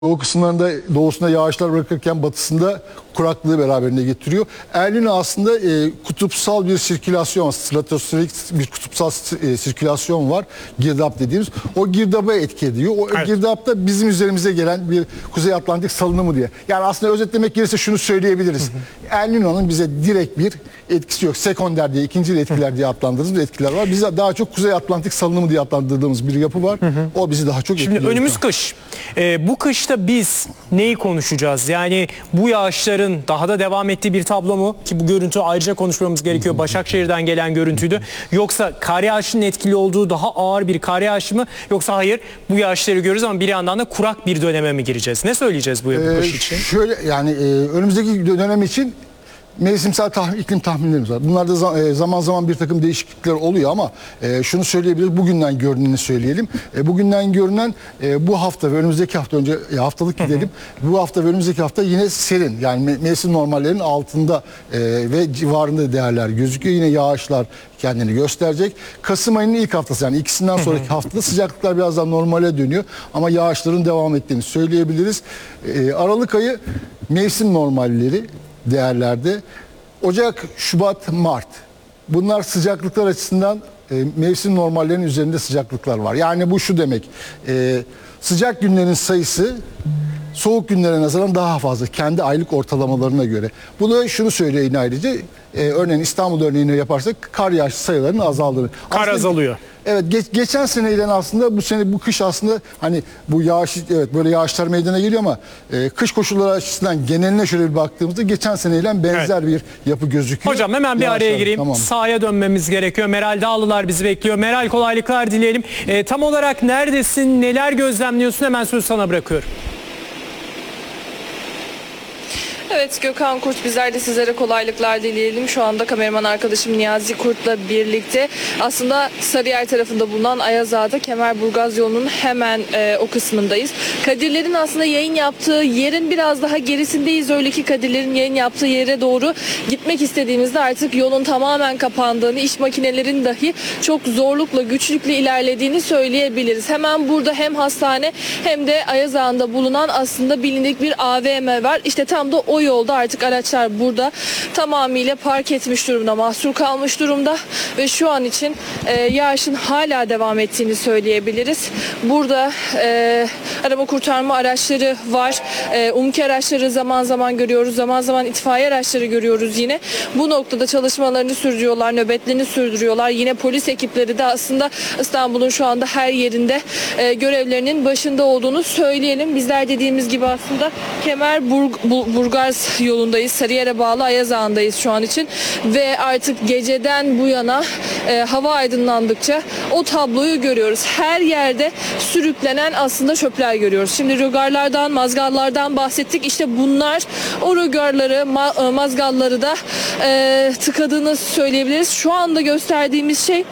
Doğu kısımlarında doğusunda yağışlar bırakırken batısında kuraklığı beraberinde getiriyor. El Niño aslında kutupsal bir sirkülasyon, stratosferik bir kutupsal sirkülasyon var. Girdap dediğimiz. O girdaba etki ediyor. O Evet. girdapta bizim üzerimize gelen bir Kuzey Atlantik salınımı diye. Yani aslında özetlemek gerekirse şunu söyleyebiliriz. El Niño'nun bize direkt bir etkisi yok. Sekonder diye, ikinci etkiler diye adlandırdığımız etkiler var. Bize daha çok Kuzey Atlantik salınımı diye adlandırdığımız bir yapı var. O bizi daha çok Şimdi etkiliyor. önümüz kış. Bu kışta biz neyi konuşacağız? Yani bu yağışların daha da devam ettiği bir tablo mu? Ki bu görüntü ayrıca konuşmamız gerekiyor. Başakşehir'den gelen görüntüydü. Yoksa kar yağışının etkili olduğu daha ağır bir kar yağışı mı? Yoksa hayır, bu yağışları görürüz ama bir yandan da kurak bir döneme mi gireceğiz? Ne söyleyeceğiz bu kış için? Şöyle yani önümüzdeki dönem için mevsimsel iklim tahminlerimiz var. Bunlarda zaman zaman bir takım değişiklikler oluyor ama şunu söyleyebiliriz. Bugünden görüneni söyleyelim. Bugünden görünen bu hafta ve önümüzdeki hafta önce haftalık gidelim. Bu hafta ve önümüzdeki hafta yine serin. Yani mevsim normallerinin altında ve civarında değerler gözüküyor. Yine yağışlar kendini gösterecek. Kasım ayının ilk haftası yani ikisinden sonraki haftada sıcaklıklar biraz daha normale dönüyor. Ama yağışların devam ettiğini söyleyebiliriz. Aralık ayı mevsim normalleri değerlerde. Ocak, Şubat, Mart. Bunlar sıcaklıklar açısından mevsim normallerinin üzerinde sıcaklıklar var. Yani bu şu demek. Sıcak günlerin sayısı soğuk günlere nazaran daha fazla. Kendi aylık ortalamalarına göre. Bunu şunu söyleyin ayrıca. Örneğin İstanbul örneğini yaparsak kar yağış sayılarının azaldığını. Kar azalıyor. Evet, geçen seneyle aslında bu sene bu kış aslında hani bu yağış evet böyle yağışlar meydana geliyor ama kış koşulları açısından geneline şöyle bir baktığımızda geçen seneyle benzer bir yapı gözüküyor. Hocam hemen bir araya gireyim. Tamam. Sahaya dönmemiz gerekiyor. Meral Dağlılar bizi bekliyor. Meral, kolaylıklar dileyelim. Tam olarak neredesin? Neler gözlemliyorsun? Hemen sözü sana bırakıyorum. Evet Gökhan Kurt, bizler de sizlere kolaylıklar dileyelim. Şu anda kameraman arkadaşım Niyazi Kurt'la birlikte aslında Sarıyer tarafında bulunan Ayazağa'da Kemerburgaz yolunun hemen o kısmındayız. Kadirler'in aslında yayın yaptığı yerin biraz daha gerisindeyiz. Öyle ki Kadirler'in yayın yaptığı yere doğru gitmek istediğimizde artık yolun tamamen kapandığını, iş makinelerin dahi çok zorlukla, güçlükle ilerlediğini söyleyebiliriz. Hemen burada hem hastane hem de Ayazağa'nda bulunan aslında bilindik bir AVM var. İşte tam da o yolda artık araçlar burada tamamıyla park etmiş durumda, mahsur kalmış durumda ve şu an için yağışın hala devam ettiğini söyleyebiliriz. Burada arama kurtarma araçları var. UMKE araçları zaman zaman görüyoruz. Zaman zaman itfaiye araçları görüyoruz yine. Bu noktada çalışmalarını sürdürüyorlar, nöbetlerini sürdürüyorlar. Yine polis ekipleri de aslında İstanbul'un şu anda her yerinde görevlerinin başında olduğunu söyleyelim. Bizler dediğimiz gibi aslında Kemerburgaz yolundayız. Sarıyer'e bağlı Ayazağa'ndayız şu an için ve artık geceden bu yana hava aydınlandıkça o tabloyu görüyoruz. Her yerde sürüklenen aslında çöpler görüyoruz. Şimdi rögarlardan, mazgallardan bahsettik. İşte bunlar o rögarları, mazgalları da tıkadığını söyleyebiliriz. Şu anda gösterdiğimiz şey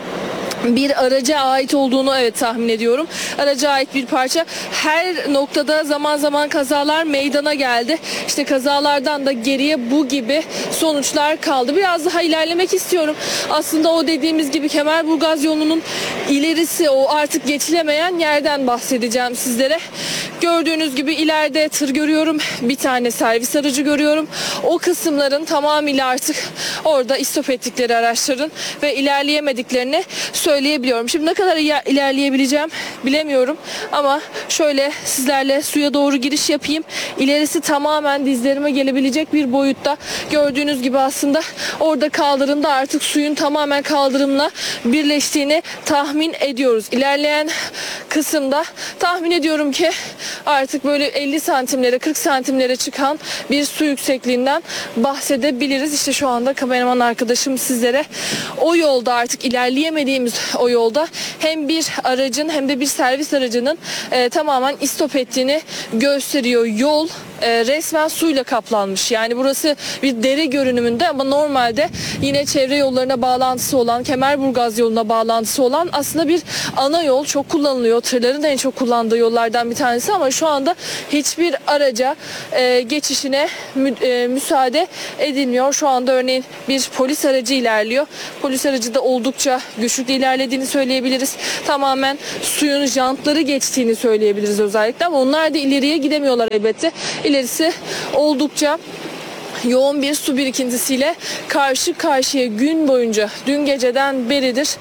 bir araca ait olduğunu tahmin ediyorum. Araca ait bir parça. Her noktada zaman zaman kazalar meydana geldi. İşte kazalardan da geriye bu gibi sonuçlar kaldı. Biraz daha ilerlemek istiyorum. Aslında o dediğimiz gibi Kemerburgaz yolunun ilerisi, o artık geçilemeyen yerden bahsedeceğim sizlere. Gördüğünüz gibi ileride tır görüyorum. Bir tane servis aracı görüyorum. O kısımların tamamıyla artık orada istop ettikleri araçların ve ilerleyemediklerini söyleyebiliyorum. Şimdi ne kadar ilerleyebileceğim bilemiyorum ama şöyle sizlerle suya doğru giriş yapayım. İlerisi tamamen dizlerime gelebilecek bir boyutta. Gördüğünüz gibi aslında orada kaldırımda artık suyun tamamen kaldırımla birleştiğini tahmin ediyoruz. İlerleyen kısımda tahmin ediyorum ki artık böyle 50 santimlere 40 santimlere çıkan bir su yüksekliğinden bahsedebiliriz. İşte şu anda kameraman arkadaşım sizlere o yolda artık ilerleyemediğimiz o yolda hem bir aracın hem de bir servis aracının tamamen istop ettiğini gösteriyor. Yol resmen suyla kaplanmış. Yani burası bir dere görünümünde ama normalde yine çevre yollarına bağlantısı olan, Kemerburgaz yoluna bağlantısı olan aslında bir ana yol, çok kullanılıyor. Tırların da en çok kullandığı yollardan bir tanesi ama şu anda hiçbir araca geçişine müsaade edilmiyor. Şu anda örneğin bir polis aracı ilerliyor. Polis aracı da oldukça güçlükle ilerlediğini söyleyebiliriz. Tamamen suyun jantları geçtiğini söyleyebiliriz özellikle ama onlar da ileriye gidemiyorlar elbette. İlerisi oldukça yoğun bir su birikintisiyle karşı karşıya gün boyunca dün geceden beridir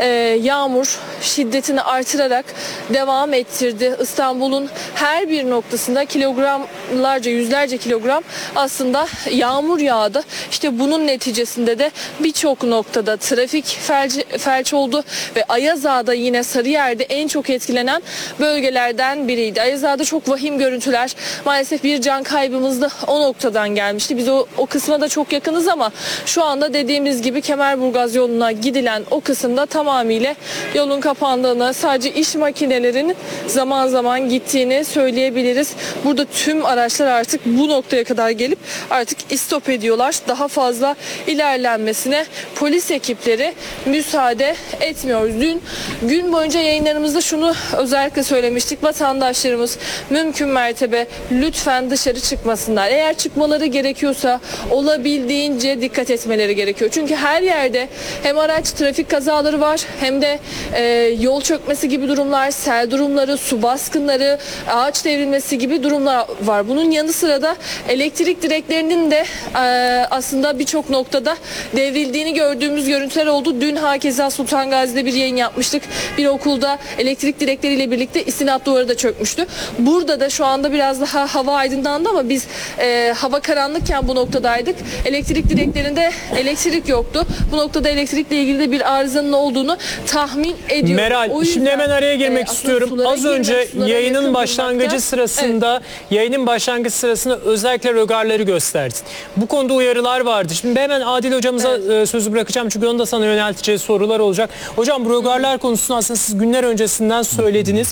yağmur şiddetini artırarak devam ettirdi. İstanbul'un her bir noktasında kilogramlarca, yüzlerce kilogram aslında yağmur yağdı. İşte bunun neticesinde de birçok noktada trafik felç oldu ve Ayaz Ağa'da yine Sarıyer'de en çok etkilenen bölgelerden biriydi. Ayaz Ağa'da çok vahim görüntüler, maalesef bir can kaybımız da o noktadan gelmişti. Biz o kısma da çok yakınız ama şu anda dediğimiz gibi Kemerburgaz yoluna gidilen o kısımda tamamıyla yolun kapandığını, sadece iş makinelerinin zaman zaman gittiğini söyleyebiliriz. Burada tüm araçlar artık bu noktaya kadar gelip artık istop ediyorlar. Daha fazla ilerlenmesine polis ekipleri müsaade etmiyor. Dün gün boyunca yayınlarımızda şunu özellikle söylemiştik. Vatandaşlarımız mümkün mertebe lütfen dışarı çıkmasınlar. Eğer çıkmaları gerekiyorsa olabildiğince dikkat etmeleri gerekiyor. Çünkü her yerde hem araç trafik kazaları var hem de yol çökmesi gibi durumlar, sel durumları, su baskınları, ağaç devrilmesi gibi durumlar var. Bunun yanı sıra da elektrik direklerinin de aslında birçok noktada devrildiğini gördüğümüz görüntüler oldu. Dün hakeza Sultan Gazi'de bir yayın yapmıştık. Bir okulda elektrik direkleriyle birlikte istinat duvarı da çökmüştü. Burada da şu anda biraz daha hava aydınlandı ama biz hava karanlıkken bu noktadaydık. Elektrik direklerinde elektrik yoktu. Bu noktada elektrikle ilgili de bir arızanın olduğunu tahmin ediyorum. Meral, O yüzden, şimdi hemen araya girmek istiyorum. Az önce yayının başlangıcı sırasında, yayının başlangıç sırasında özellikle rögarları gösterdin. Bu konuda uyarılar vardı. Şimdi hemen Adil hocamıza sözü bırakacağım çünkü onun da sana yönelteceği sorular olacak. Hocam bu rögarlar konusunu aslında siz günler öncesinden söylediniz.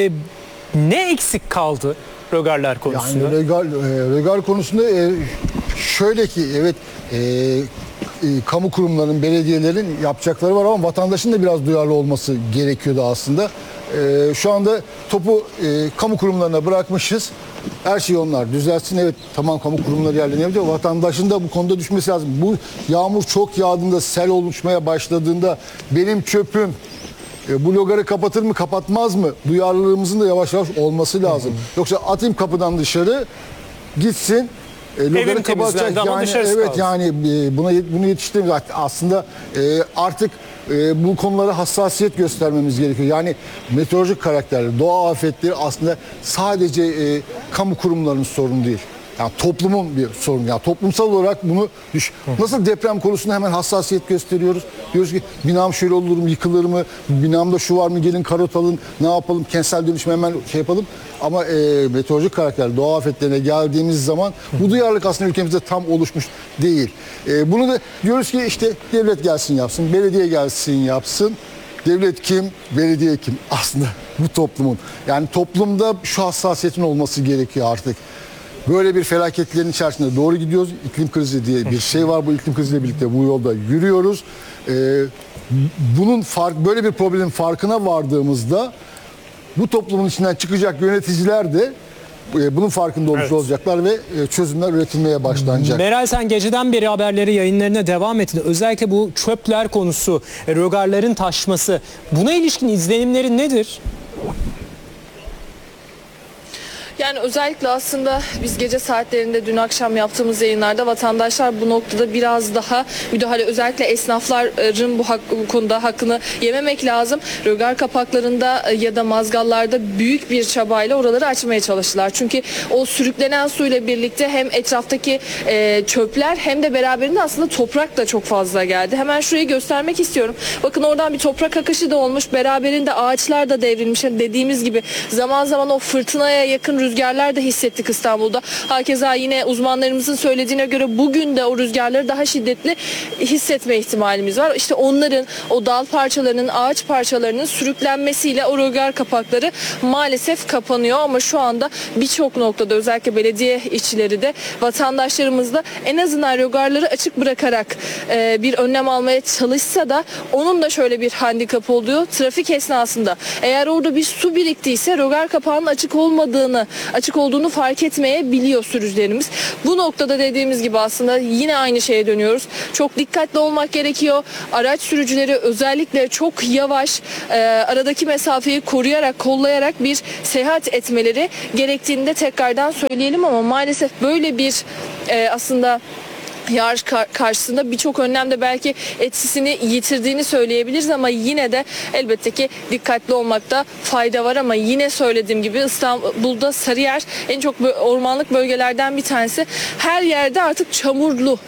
Ne eksik kaldı rögarlar konusunda? Yani rögar konusunda şöyle ki evet kamu kurumlarının, belediyelerin yapacakları var ama vatandaşın da biraz duyarlı olması gerekiyordu aslında. Şu anda topu kamu kurumlarına bırakmışız. Her şeyi onlar düzeltsin. Evet tamam, kamu kurumları yerlerine yapıyor. Vatandaşın da bu konuda düşmesi lazım. Bu yağmur çok yağdığında, sel oluşmaya başladığında benim çöpüm bu logarı kapatır mı kapatmaz mı duyarlılığımızın da yavaş yavaş olması lazım. Yoksa atayım kapıdan dışarı gitsin. Logarı kapatacak yani, evet kaldı. Yani bunu yetiştiremiyoruz. Aslında artık bu konulara hassasiyet göstermemiz gerekiyor. Yani meteorolojik karakterli doğa afetleri aslında sadece kamu kurumlarının sorunu değil. Yani toplumun bir sorunu. Yani toplumsal olarak bunu nasıl deprem konusunda hemen hassasiyet gösteriyoruz. Diyoruz ki binam şöyle olur mu, yıkılır mı? Binamda şu var mı? Gelin karot alın. Ne yapalım? Kentsel dönüşüm hemen şey yapalım. Ama meteorolojik karakter doğa afetlerine geldiğimiz zaman bu duyarlılık aslında ülkemizde tam oluşmuş değil. Bunu da diyoruz ki işte devlet gelsin yapsın, belediye gelsin yapsın. Devlet kim? Belediye kim? Aslında bu toplumun. Yani toplumda şu hassasiyetin olması gerekiyor artık. Böyle bir felaketlerin içerisinde doğru gidiyoruz. İklim krizi diye bir şey var. Bu iklim kriziyle birlikte bu yolda yürüyoruz. Böyle bir problemin farkına vardığımızda bu toplumun içinden çıkacak yöneticiler de bunun farkında olmuş olacaklar ve çözümler üretilmeye başlanacak. Meral, sen geceden beri haberleri yayınlarına devam ettin. Özellikle bu çöpler konusu, rögarların taşması. Buna ilişkin izlenimlerin nedir? Yani özellikle aslında biz gece saatlerinde dün akşam yaptığımız yayınlarda vatandaşlar bu noktada biraz daha müdahale, özellikle esnafların bu konuda hakkını yememek lazım. Rögar kapaklarında ya da mazgallarda büyük bir çabayla oraları açmaya çalıştılar. Çünkü o sürüklenen suyla birlikte hem etraftaki çöpler hem de beraberinde aslında toprak da çok fazla geldi. Hemen şurayı göstermek istiyorum. Bakın oradan bir toprak akışı da olmuş. Beraberinde ağaçlar da devrilmiş. Dediğimiz gibi zaman zaman o fırtınaya yakın rüzgarlar da hissettik İstanbul'da. Hakeza yine uzmanlarımızın söylediğine göre bugün de o rüzgarları daha şiddetli hissetme ihtimalimiz var. İşte onların, o dal parçalarının, ağaç parçalarının sürüklenmesiyle o rögar kapakları maalesef kapanıyor ama şu anda birçok noktada özellikle belediye işçileri de vatandaşlarımız da en azından rögarları açık bırakarak bir önlem almaya çalışsa da onun da şöyle bir handikap oluyor. Trafik esnasında eğer orada bir su biriktiyse rögar kapağının açık olduğunu fark etmeyebiliyor sürücülerimiz. Bu noktada dediğimiz gibi aslında yine aynı şeye dönüyoruz. Çok dikkatli olmak gerekiyor. Araç sürücüleri özellikle çok yavaş aradaki mesafeyi koruyarak, kollayarak bir seyahat etmeleri gerektiğini de tekrardan söyleyelim ama maalesef böyle bir aslında yağış karşısında birçok önlemde belki etkisini yitirdiğini söyleyebiliriz ama yine de elbette ki dikkatli olmakta fayda var ama yine söylediğim gibi İstanbul'da Sarıyer en çok ormanlık bölgelerden bir tanesi. Her yerde artık çamurlu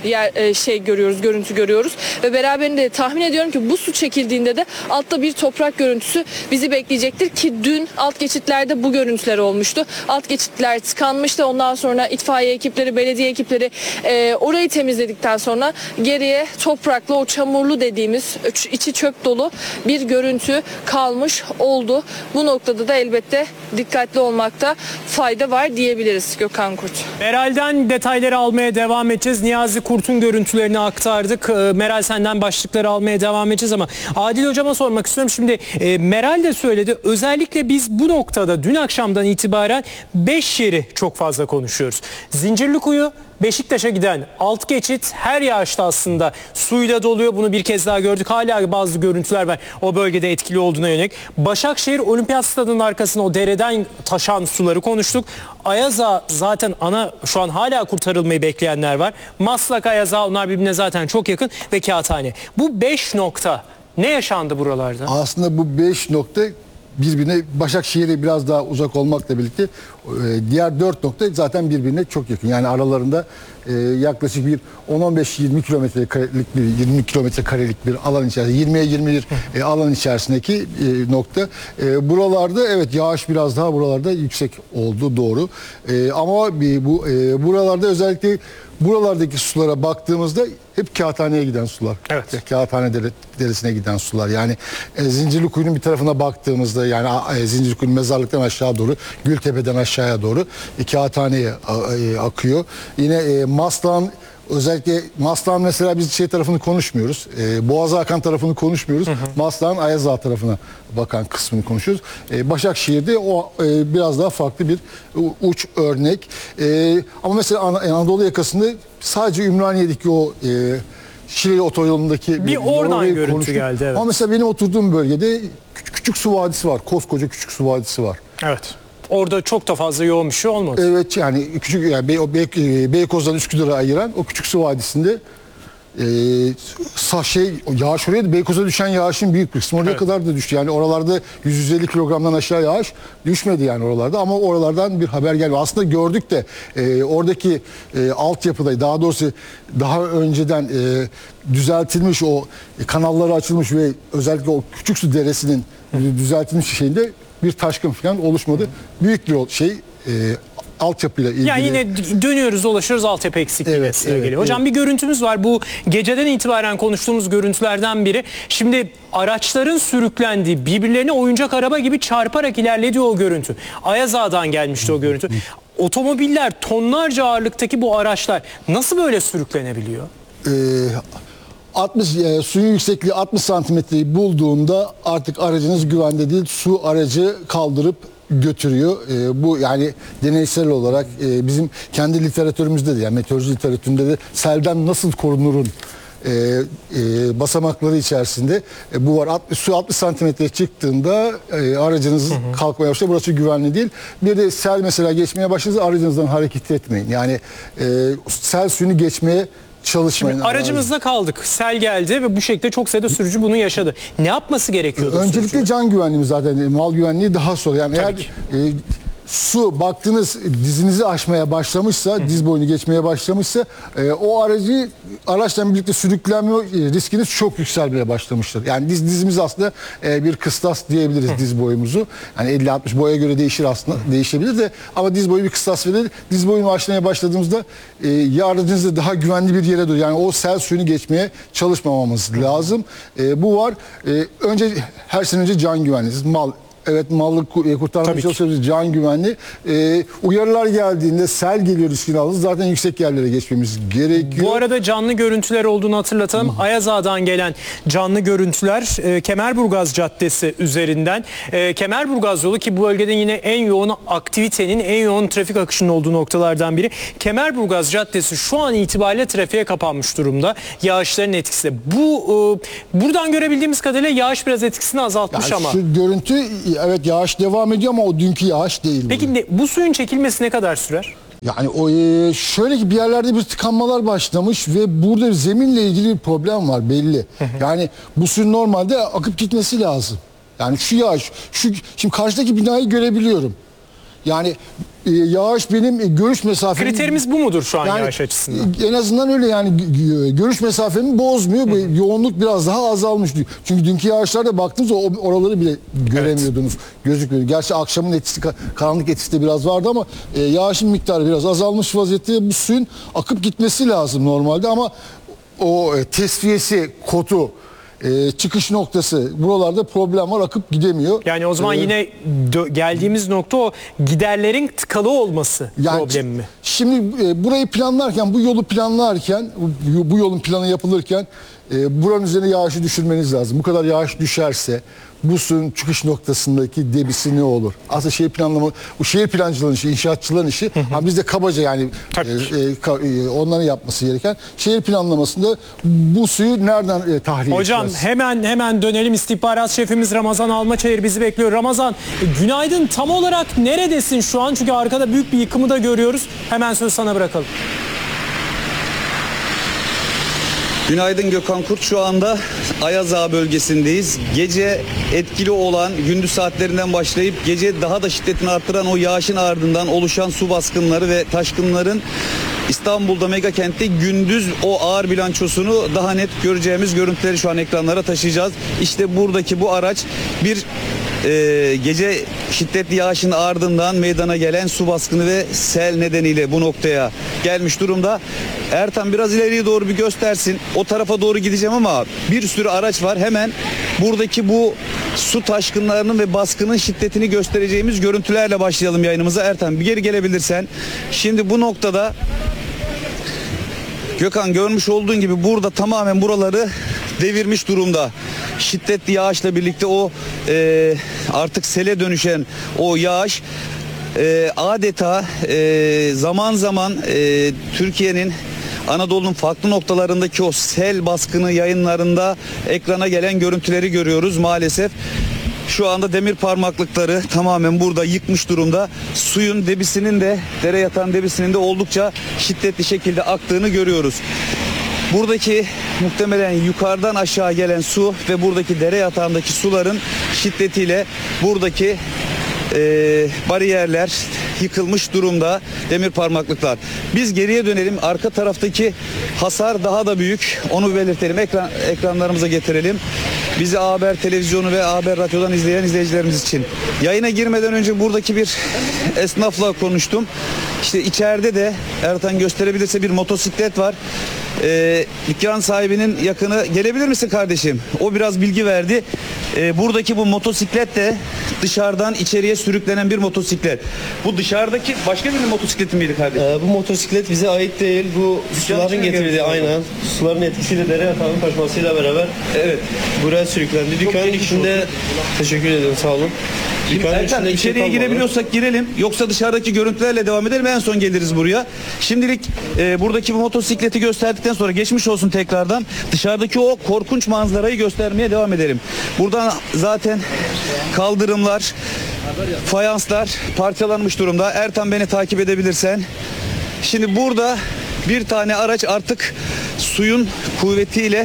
görüntü görüyoruz ve beraberinde tahmin ediyorum ki bu su çekildiğinde de altta bir toprak görüntüsü bizi bekleyecektir ki dün alt geçitlerde bu görüntüler olmuştu. Alt geçitler tıkanmıştı. Ondan sonra itfaiye ekipleri, belediye ekipleri orayı temizledikten sonra geriye topraklı, o çamurlu dediğimiz içi çöp dolu bir görüntü kalmış oldu. Bu noktada da elbette dikkatli olmakta fayda var diyebiliriz Gökhan Kurt. Meral'den detayları almaya devam edeceğiz. Niyazi Kurt'un görüntülerini aktardık. Meral senden başlıkları almaya devam edeceğiz ama Adil Hocam'a sormak istiyorum. Şimdi Meral de söyledi. Özellikle biz bu noktada dün akşamdan itibaren 5 yeri çok fazla konuşuyoruz. Zincirlikuyu, Beşiktaş'a giden alt geçit her yağışta aslında suyla doluyor. Bunu bir kez daha gördük. Hala bazı görüntüler var o bölgede etkili olduğuna yönelik. Başakşehir Olimpiyat Stadı'nın arkasına o dereden taşan suları konuştuk. Ayaza zaten şu an hala kurtarılmayı bekleyenler var. Maslak, Ayaza onlar birbirine zaten çok yakın ve Kağıthane. Bu 5 nokta ne yaşandı buralarda? Aslında bu 5 nokta birbirine Başakşehir'e biraz daha uzak olmakla birlikte diğer 4 nokta zaten birbirine çok yakın. Yani aralarında yaklaşık bir 10-15-20 kilometre karelik bir 20 kilometre karelik bir alan içerisinde 20'ye 21 alan içerisindeki nokta. Buralarda evet yağış biraz daha buralarda yüksek oldu doğru. Ama bu buralarda özellikle buralardaki sulara baktığımızda hep Kağıthane'ye giden sular. Evet. Kağıthane Deresi'ne giden sular. Yani Zincirlikuyu'nun bir tarafına baktığımızda yani Zincirlikuyu'nun mezarlıktan aşağı doğru, Gültepe'den aşağıya doğru Kağıthane'ye akıyor. Yine Maslak'ın özellikle Maslak'ın mesela biz tarafını konuşmuyoruz. Boğaz'a akan tarafını konuşmuyoruz. Maslak'ın Ayaza tarafına bakan kısmını konuşuyoruz. Başakşehir'de o biraz daha farklı bir uç örnek. Ama mesela Anadolu yakasında sadece Ümraniye'deki o Şile otoyolundaki bir oradan görüntü geldi. Evet. Ama mesela benim oturduğum bölgede Küçük Su Vadisi var. Koskoca Küçük Su Vadisi var. Evet. Orada çok da fazla yoğun bir şey olmadı. Evet yani küçük yani Beykoz'dan Üsküdar'a ayıran o Küçük Su Vadisi'nde yağış oraya da Beykoz'a düşen yağışın büyük bir kısmı oraya kadar da düştü. Yani oralarda 150 kilogramdan aşağı yağış düşmedi yani oralarda ama oralardan bir haber gelmiyor. Aslında gördük de oradaki altyapıda daha doğrusu daha önceden düzeltilmiş o kanalları açılmış ve özellikle o Küçük Su Deresi'nin düzeltilmiş şeyinde bir taşkın falan oluşmadı. Büyük bir altyapıyla ilgili. Yani yine dönüyoruz dolaşıyoruz altyapı eksikliğine geliyor. Hocam bir görüntümüz var. Bu geceden itibaren konuştuğumuz görüntülerden biri. Şimdi araçların sürüklendiği birbirlerine oyuncak araba gibi çarparak ilerlediği o görüntü. Ayazağa'dan gelmişti o görüntü. Otomobiller tonlarca ağırlıktaki bu araçlar nasıl böyle sürüklenebiliyor? 60 suyun yüksekliği 60 santimetreyi bulduğunda artık aracınız güvende değil. Su aracı kaldırıp götürüyor. Bu yani deneysel olarak bizim kendi literatürümüzde de yani meteoroloji literatüründe de selden nasıl korunurun basamakları içerisinde bu var. Su 60 santimetre çıktığında aracınız kalkmaya başlıyor. Burası güvenli değil. Bir de sel mesela geçmeye başladığında aracınızdan hareket etmeyin. Yani sel suyunu geçmeye çalışmayın. Şimdi aracımızda kaldık. Sel geldi ve bu şekilde çok sayıda sürücü bunu yaşadı. Ne yapması gerekiyordu? Öncelikle can güvenliğimiz zaten mal güvenliği daha sonra. Yani eğer su baktınız dizinizi aşmaya başlamışsa, diz boyunu geçmeye başlamışsa o araçla birlikte sürüklenme riskiniz çok yükselmeye başlamıştır. Yani dizimiz aslında bir kıstas diyebiliriz diz boyumuzu. Yani 50-60 boya göre değişir aslında, değişebilir de ama diz boyu bir kıstas verir. Diz boyunu aşmaya başladığımızda ya aracınızda daha güvenli bir yere dur. Yani o sel suyunu geçmeye çalışmamamız lazım. Bu var. Önce her sene önce can güvenliğiniz, evet mallık kurtarmaya çalışıyoruz, can güvenliği. Uyarılar geldiğinde sel geliyor riskini alırız. Zaten yüksek yerlere geçmemiz gerekiyor. Bu arada canlı görüntüler olduğunu hatırlatalım. Ayaz Ağa'dan gelen canlı görüntüler Kemerburgaz Caddesi üzerinden. Kemerburgaz yolu ki bu bölgede yine en yoğun aktivitenin, en yoğun trafik akışının olduğu noktalardan biri. Kemerburgaz Caddesi şu an itibariyle trafiğe kapanmış durumda. Yağışların etkisi. Buradan görebildiğimiz kadarıyla yağış biraz etkisini azaltmış Yani ama. şu görüntü, evet yağış devam ediyor ama o dünkü yağış değil. Peki bu suyun çekilmesi ne kadar sürer? Yani o şöyle ki bir yerlerde bir tıkanmalar başlamış ve burada zeminle ilgili bir problem var belli. Yani bu suyun normalde akıp gitmesi lazım. Yani şu yağış, şimdi karşıdaki binayı görebiliyorum. Yani yağış benim görüş mesafem. Kriterimiz bu mudur şu an yani, yağış açısından? En azından öyle yani görüş mesafemi bozmuyor. Yoğunluk biraz daha azalmış. Çünkü dünkü yağışlarda baktığınızda oraları bile göremiyordunuz. Gözükmüyordu. Gerçi akşamın etkisi, karanlık etkisi de biraz vardı ama yağışın miktarı biraz azalmış vaziyette. Bu suyun akıp gitmesi lazım normalde ama o tesviyesi, kotu, çıkış noktası buralarda problem var, akıp gidemiyor. Yani o zaman yine geldiğimiz nokta o giderlerin tıkalı olması problemi mi? Şimdi burayı planlarken, bu yolu planlarken, bu yolun planı yapılırken buranın üzerine yağışı düşürmeniz lazım. Bu kadar yağış düşerse bu suyun çıkış noktasındaki debisi ne olur? Aslında şehir planlama, bu şehir plancıların işi, inşaatçıların işi. Ama bizde kabaca yani onların yapması gereken şehir planlamasında bu suyu nereden tahliye Hocam edeceğiz? hemen dönelim. İstihbarat şefimiz Ramazan Almaçayır bizi bekliyor. Ramazan, günaydın, tam olarak neredesin şu an? Çünkü arkada büyük bir yıkımı da görüyoruz. Hemen sözü sana bırakalım. Günaydın Gökhan Kurt. Şu anda Ayaz Ağa bölgesindeyiz. Gece etkili olan, gündüz saatlerinden başlayıp gece daha da şiddetini arttıran o yağışın ardından oluşan su baskınları ve taşkınların İstanbul'da mega kentte gündüz o ağır bilançosunu daha net göreceğimiz görüntüleri şu an ekranlara taşıyacağız. İşte buradaki bu araç bir gece şiddetli yağışın ardından meydana gelen su baskını ve sel nedeniyle bu noktaya gelmiş durumda. Ertan biraz ileriye doğru bir göstersin. O tarafa doğru gideceğim ama bir sürü araç var. Hemen buradaki bu su taşkınlarının ve baskının şiddetini göstereceğimiz görüntülerle başlayalım yayınımıza. Ertan bir geri gelebilirsen. Şimdi bu noktada Gökhan, görmüş olduğun gibi burada tamamen buraları devirmiş durumda. Şiddetli yağışla birlikte o artık sele dönüşen o yağış adeta zaman zaman Türkiye'nin, Anadolu'nun farklı noktalarındaki o sel baskını yayınlarında ekrana gelen görüntüleri görüyoruz maalesef. Şu anda demir parmaklıkları tamamen burada yıkmış durumda. Suyun debisinin de, dere yatağın debisinin de oldukça şiddetli şekilde aktığını görüyoruz. Buradaki muhtemelen yukarıdan aşağı gelen su ve buradaki dere yatağındaki suların şiddetiyle buradaki bariyerler yıkılmış durumda, demir parmaklıklar. Biz geriye dönelim. Arka taraftaki hasar daha da büyük. Onu belirtelim. Ekranlarımıza getirelim. Bizi A Haber televizyonu ve A Haber radyodan izleyen izleyicilerimiz için. Yayına girmeden önce buradaki bir esnafla konuştum. İşte içeride de Ertan gösterebilirse bir motosiklet var. Dükkan sahibinin yakını, gelebilir misin kardeşim? O biraz bilgi verdi. Buradaki bu motosiklet de dışarıdan içeriye sürüklenen bir motosiklet. Bu dışarıdaki başka bir motosiklet miydi kardeşim? Bu motosiklet bize ait değil. Bu suların getirdiği, aynen. Suların etkisiyle dere yatağının taşmasıyla beraber Evet. buraya sürüklendi. Dükkanın içinde, teşekkür ederim, sağ olun. Dükkanın Ertan, içinde içeriye girebiliyorsak girelim. Yoksa dışarıdaki görüntülerle devam edelim. En son geliriz buraya. Şimdilik buradaki bu motosikleti gösterdikten sonra geçmiş olsun tekrardan. Dışarıdaki o korkunç manzarayı göstermeye devam edelim. Buradan zaten kaldırımlar, fayanslar parçalanmış durumda. Ertan, beni takip edebilirsen. Şimdi burada bir tane araç artık suyun kuvvetiyle,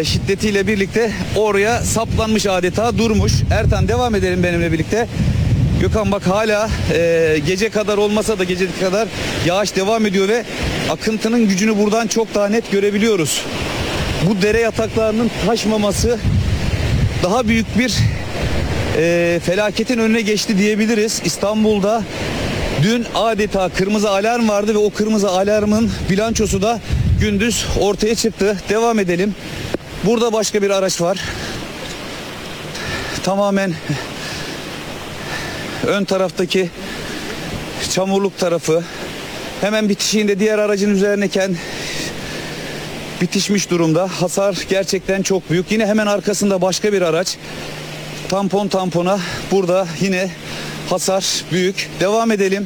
şiddetiyle birlikte oraya saplanmış, adeta durmuş. Ertan, devam edelim benimle birlikte. Gökhan bak hala gece kadar olmasa da gece kadar yağış devam ediyor ve akıntının gücünü buradan çok daha net görebiliyoruz. Bu dere yataklarının taşmaması daha büyük bir felaketin önüne geçti diyebiliriz. İstanbul'da dün adeta kırmızı alarm vardı ve o kırmızı alarmın bilançosu da gündüz ortaya çıktı. Devam edelim. Burada başka bir araç var. Tamamen ön taraftaki çamurluk tarafı hemen bitişiğinde diğer aracın üzerineyken bitişmiş durumda. Hasar gerçekten çok büyük. Yine hemen arkasında başka bir araç. Tampon tampona burada yine hasar büyük. Devam edelim.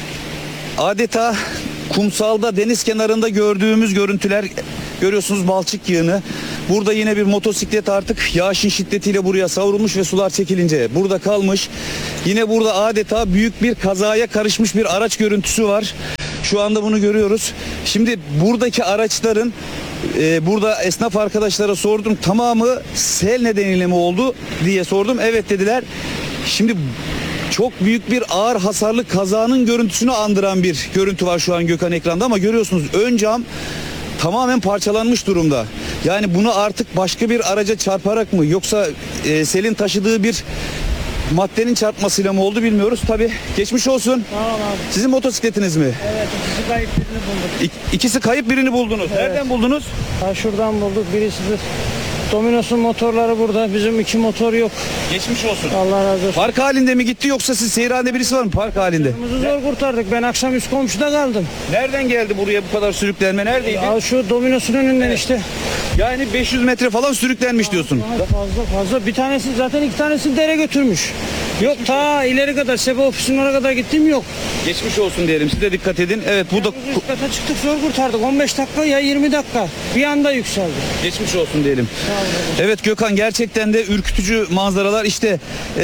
Adeta kumsalda, deniz kenarında gördüğümüz görüntüler, görüyorsunuz balçık yığını. Burada yine bir motosiklet artık yağışın şiddetiyle buraya savrulmuş ve sular çekilince burada kalmış. Yine burada adeta büyük bir kazaya karışmış bir araç görüntüsü var. Şu anda bunu görüyoruz. Şimdi buradaki araçların burada esnaf arkadaşlara sordum, tamamı sel nedeniyle mi oldu diye sordum. Evet dediler. Şimdi çok büyük bir ağır hasarlı kazanın görüntüsünü andıran bir görüntü var şu an Gökhan ekranda ama görüyorsunuz ön cam tamamen parçalanmış durumda. Yani bunu artık başka bir araca çarparak mı yoksa selin taşıdığı bir maddenin çarpmasıyla mı oldu bilmiyoruz. Tabii geçmiş olsun. Tamam abi. Sizin motosikletiniz mi? Evet, ikisi kayıp birini bulduk. İkisi kayıp, birini buldunuz. Evet. Nereden buldunuz? Ha şuradan bulduk. Birisi de Domino's'un motorları burada. Bizim 2 motor yok. Geçmiş olsun. Allah razı olsun. Park halinde mi gitti yoksa siz seyir halinde birisi var mı park halinde? Bizi zor kurtardık. Ben akşam üst komşuda kaldım. Nereden geldi buraya bu kadar sürüklenme? Neredeydi? Ya şu Domino's'un önünden işte. Yani 500 metre falan sürüklenmiş diyorsun. Fazla. Bir tanesi zaten 2 tanesini dere götürmüş. Yok ta ileri kadar Seba ofisinin oraya kadar gittim yok. Geçmiş olsun diyelim. Siz de dikkat edin. Evet bu da Biz üst kata çıktık zor kurtardık. 15 dakika ya 20 dakika. Bir anda yükseldi. geçmiş olsun diyelim. Evet Gökhan gerçekten de ürkütücü manzaralar. İşte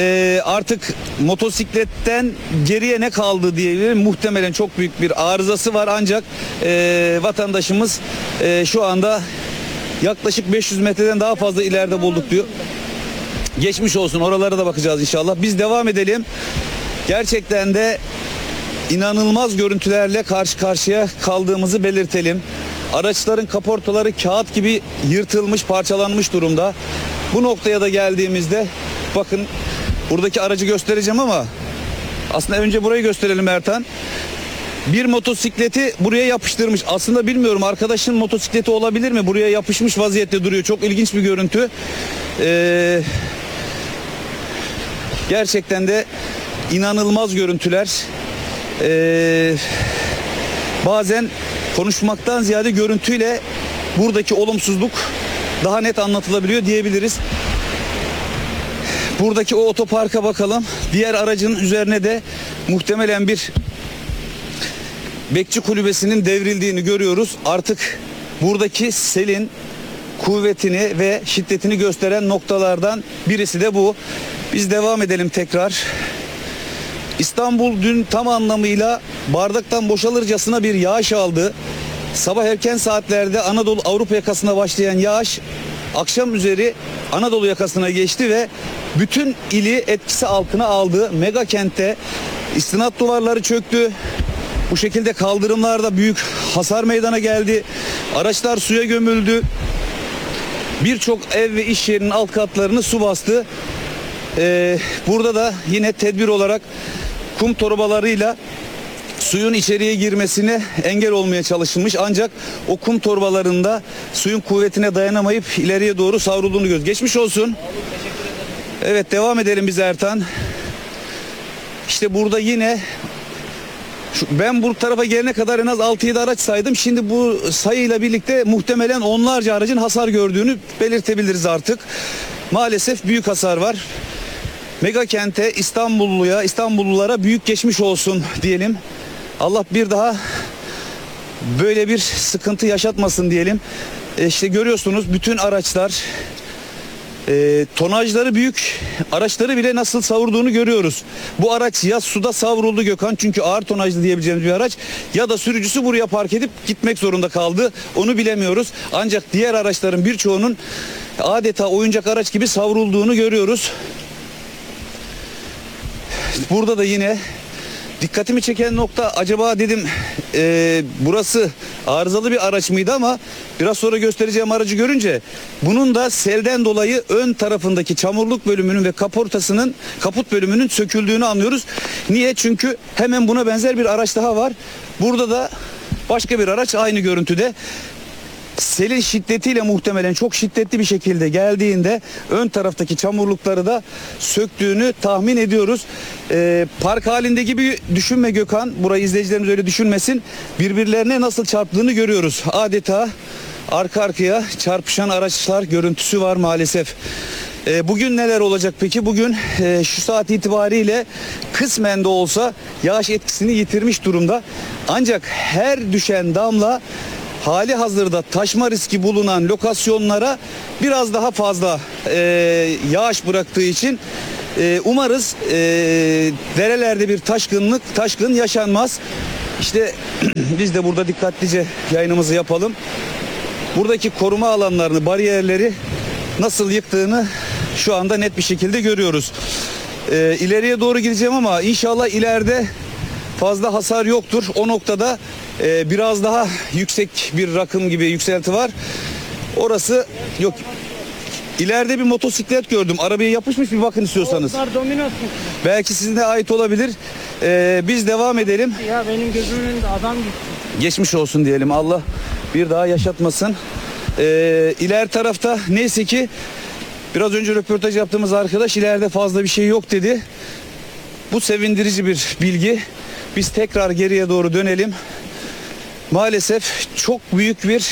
artık motosikletten geriye ne kaldı diyebilirim. Muhtemelen çok büyük bir arızası var ancak vatandaşımız şu anda yaklaşık 500 metreden daha fazla ileride bulduk diyor. Geçmiş olsun, oralara da bakacağız inşallah. Biz devam edelim. Gerçekten de inanılmaz görüntülerle karşı karşıya kaldığımızı belirtelim. Araçların kaportaları kağıt gibi yırtılmış, parçalanmış durumda. Bu noktaya da geldiğimizde bakın buradaki aracı göstereceğim ama aslında önce burayı gösterelim Ertan. Bir motosikleti buraya yapıştırmış. Aslında bilmiyorum arkadaşın motosikleti olabilir mi? Buraya yapışmış vaziyette duruyor. Çok ilginç bir görüntü. Gerçekten de inanılmaz görüntüler. Bazen konuşmaktan ziyade görüntüyle buradaki olumsuzluk daha net anlatılabiliyor diyebiliriz. Buradaki o otoparka bakalım. Diğer aracın üzerine de muhtemelen bir bekçi kulübesinin devrildiğini görüyoruz. Artık buradaki selin kuvvetini ve şiddetini gösteren noktalardan birisi de bu. Biz devam edelim tekrar. İstanbul dün tam anlamıyla bardaktan boşalırcasına bir yağış aldı. Sabah erken saatlerde Anadolu Avrupa yakasına başlayan yağış akşam üzeri Anadolu yakasına geçti ve bütün ili etkisi altına aldı. Mega kentte istinat duvarları çöktü. Bu şekilde kaldırımlarda büyük hasar meydana geldi. Araçlar suya gömüldü. Birçok ev ve iş yerinin alt katlarını su bastı. Burada da yine tedbir olarak kum torbalarıyla suyun içeriye girmesine engel olmaya çalışılmış. Ancak o kum torbalarında suyun kuvvetine dayanamayıp ileriye doğru savrulduğunu görüyoruz. Geçmiş olsun. Evet devam edelim biz Ertan. İşte burada yine ben bu tarafa gelene kadar en az 6-7 araç saydım. Şimdi bu sayıyla birlikte muhtemelen onlarca aracın hasar gördüğünü belirtebiliriz artık. Maalesef büyük hasar var. Mega kente İstanbullulara büyük geçmiş olsun diyelim. Allah bir daha böyle bir sıkıntı yaşatmasın diyelim. İşte görüyorsunuz bütün araçlar tonajları büyük, araçları bile nasıl savurduğunu görüyoruz. Bu araç ya suda savruldu Gökhan çünkü ağır tonajlı diyebileceğimiz bir araç ya da sürücüsü buraya park edip gitmek zorunda kaldı. Onu bilemiyoruz. Ancak diğer araçların birçoğunun adeta oyuncak araç gibi savrulduğunu görüyoruz. burada da yine dikkatimi çeken nokta, acaba dedim burası arızalı bir araç mıydı, ama biraz sonra göstereceğim aracı görünce bunun da selden dolayı ön tarafındaki çamurluk bölümünün ve kaput bölümünün söküldüğünü anlıyoruz. Niye? Çünkü hemen buna benzer bir araç daha var. Burada da başka bir araç aynı görüntüde. Selin şiddetiyle muhtemelen çok şiddetli bir şekilde geldiğinde ön taraftaki çamurlukları da söktüğünü tahmin ediyoruz. Park halinde gibi düşünme Gökhan. Burayı izleyicilerimiz öyle düşünmesin. Birbirlerine nasıl çarptığını görüyoruz. Adeta arka arkaya çarpışan araçlar görüntüsü var maalesef. Bugün neler olacak peki? Bugün şu saat itibariyle kısmen de olsa yağış etkisini yitirmiş durumda. Ancak her düşen damla hali hazırda taşma riski bulunan lokasyonlara biraz daha fazla yağış bıraktığı için umarız derelerde bir taşkın yaşanmaz. İşte biz de burada dikkatlice yayınımızı yapalım. Buradaki koruma alanlarını, bariyerleri nasıl yıktığını şu anda net bir şekilde görüyoruz. İleriye doğru gideceğim ama inşallah ileride fazla hasar yoktur. O noktada biraz daha yüksek bir rakım gibi yükselti var. Orası yok. İleride bir motosiklet gördüm. Arabaya yapışmış, bir bakın istiyorsanız. Onlar dominos. Belki sizine ait olabilir. Biz devam edelim. Ya benim gözümün önünde adam gitti. Geçmiş olsun diyelim. Allah bir daha yaşatmasın. İler tarafta neyse ki biraz önce röportaj yaptığımız arkadaş ileride fazla bir şey yok dedi. Bu sevindirici bir bilgi. Biz tekrar geriye doğru dönelim. Maalesef çok büyük bir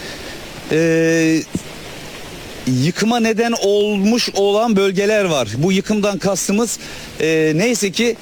yıkıma neden olmuş olan bölgeler var. Bu yıkımdan kastımız neyse ki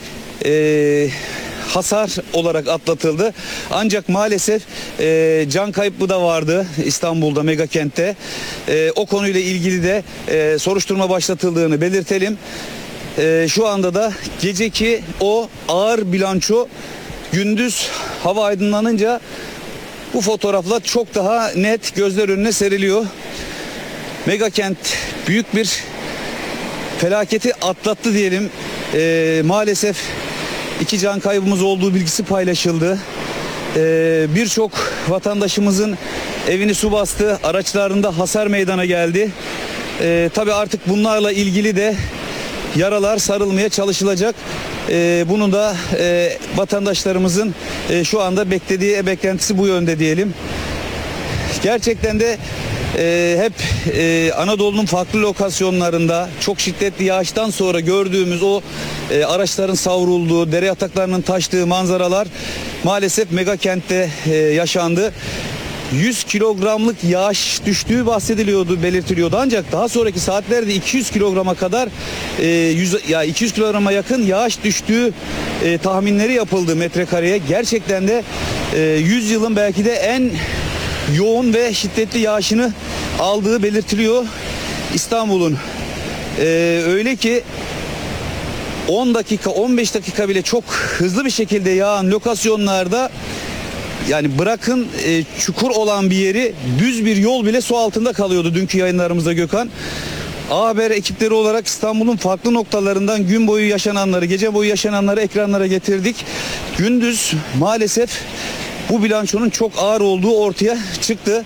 hasar olarak atlatıldı. Ancak maalesef can kaybı da vardı İstanbul'da, Megakentte. O konuyla ilgili de soruşturma başlatıldığını belirtelim. Şu anda da geceki o ağır bilanço gündüz hava aydınlanınca bu fotoğraflar çok daha net gözler önüne seriliyor. Megakent büyük bir felaketi atlattı diyelim. Maalesef 2 can kaybımız olduğu bilgisi paylaşıldı. Birçok vatandaşımızın evini su bastı, araçlarında hasar meydana geldi. Tabii artık bunlarla ilgili de yaralar sarılmaya çalışılacak. Bunu da vatandaşlarımızın şu anda beklentisi bu yönde diyelim. Gerçekten de hep Anadolu'nun farklı lokasyonlarında çok şiddetli yağıştan sonra gördüğümüz o araçların savrulduğu, dere yataklarının taştığı manzaralar maalesef Megakent'te yaşandı. 100 kilogramlık yağış düştüğü belirtiliyordu. Ancak daha sonraki saatlerde 200 kilograma kadar 200 kilograma yakın yağış düştüğü tahminleri yapıldı metrekareye. Gerçekten de 100 yılın belki de en yoğun ve şiddetli yağışını aldığı belirtiliyor İstanbul'un. Öyle ki 10 dakika 15 dakika bile çok hızlı bir şekilde yağan lokasyonlarda, yani bırakın çukur olan bir yeri, düz bir yol bile su altında kalıyordu dünkü yayınlarımızda Gökhan. A Haber ekipleri olarak İstanbul'un farklı noktalarından gün boyu yaşananları, gece boyu yaşananları ekranlara getirdik. Gündüz maalesef bu bilançonun çok ağır olduğu ortaya çıktı.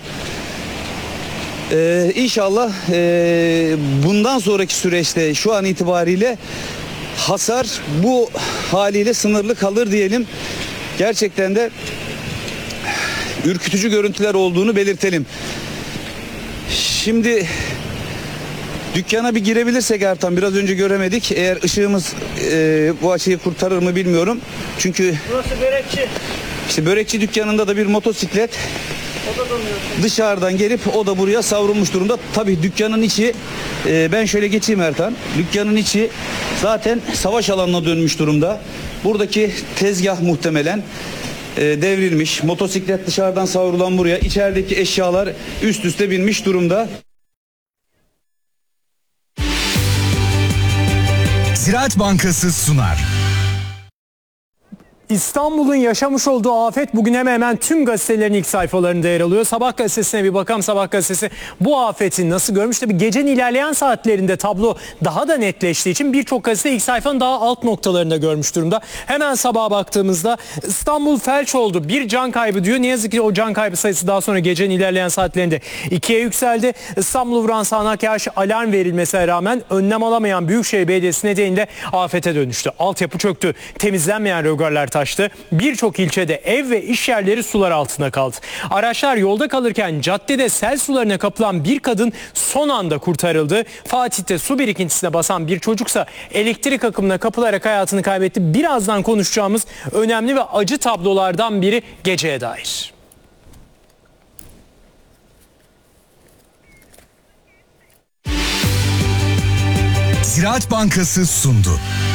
İnşallah bundan sonraki süreçte şu an itibariyle hasar bu haliyle sınırlı kalır diyelim. Gerçekten de ürkütücü görüntüler olduğunu belirtelim. Şimdi dükkana bir girebilirsek Ertan, biraz önce göremedik. Eğer ışığımız bu açıyı kurtarır mı bilmiyorum. Çünkü Burası börekçi. işte börekçi dükkanında da bir motosiklet dışarıdan gelip o da buraya savrulmuş durumda. Tabii dükkanın içi, ben şöyle geçeyim Ertan. Dükkanın içi zaten savaş alanına dönmüş durumda. Buradaki tezgah muhtemelen devrilmiş. Motosiklet dışarıdan savrulan buraya. İçerideki eşyalar üst üste binmiş durumda. Ziraat Bankası sunar. İstanbul'un yaşamış olduğu afet bugün hemen hemen tüm gazetelerin ilk sayfalarında yer alıyor. Sabah gazetesine bir bakalım. Sabah gazetesi bu afeti nasıl görmüş? Tabii gecenin ilerleyen saatlerinde tablo daha da netleştiği için birçok gazete ilk sayfanın daha alt noktalarında görmüş durumda. Hemen sabaha baktığımızda İstanbul felç oldu. Bir can kaybı diyor. Ne yazık ki o can kaybı sayısı daha sonra gecenin ilerleyen saatlerinde 2'ye yükseldi. İstanbul'u vuran sağanak yağış alarm verilmesine rağmen önlem alamayan Büyükşehir Belediyesi nedeniyle afete dönüştü. Altyapı çöktü. Temizlenmeyen rögarlar taştı. Birçok ilçede ev ve iş yerleri sular altında kaldı. Araçlar yolda kalırken caddede sel sularına kapılan bir kadın son anda kurtarıldı. Fatih'te su birikintisine basan bir çocuksa elektrik akımına kapılarak hayatını kaybetti. Birazdan konuşacağımız önemli ve acı tablolardan biri geceye dair. Ziraat Bankası sundu.